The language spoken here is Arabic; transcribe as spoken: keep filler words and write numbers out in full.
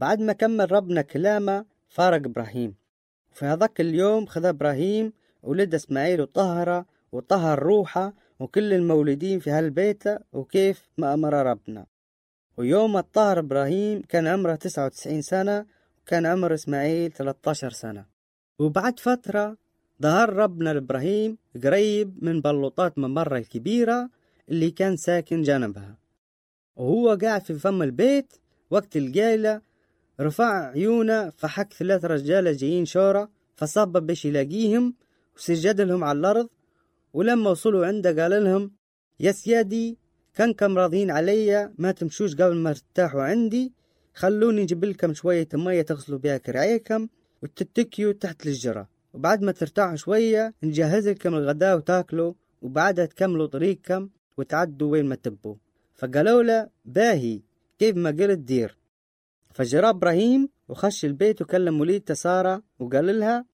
وبعد ما كمل ربنا كلامه فارق إبراهيم. في هذاك اليوم خذ إبراهيم ولد إسماعيل وطهره وطهر روحه وكل المولودين في هالبيت وكيف ما أمر ربنا. ويوم الطهر إبراهيم كان عمره تسعة وتسعين سنة وكان عمر إسماعيل ثلاثة عشر سنة. وبعد فترة ظهر ربنا لإبراهيم قريب من بلوطات ممرة الكبيرة اللي كان ساكن جانبها، وهو قاعد في فم البيت وقت القيلة رفع عيونه فحك ثلاث رجالة جايين شورة، فصاب بش يلاقيهم وسجد لهم على الأرض. ولما وصلوا عنده قال لهم: يا سيادي كانكم راضين علي ما تمشوش قبل ما ترتاحوا عندي، خلوني نجيب لكم شوية مية تغسلوا بها كرعيكم وتتكيوا تحت الشجرة، وبعد ما ترتاحوا شوية نجهز لكم الغداء وتاكلوا، وبعدها تكملوا طريقكم وتعدوا وين ما تبوا. فقالوا له: باهي كيف ما قلت دير. فجرى إبراهيم وخش البيت وكلم وليدته سارة وقال لها: